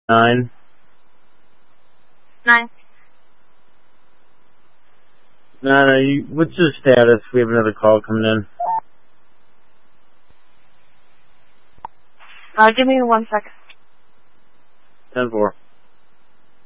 9. 9. No, what's your status? We have another call coming in. Give me 1 second. 10-4.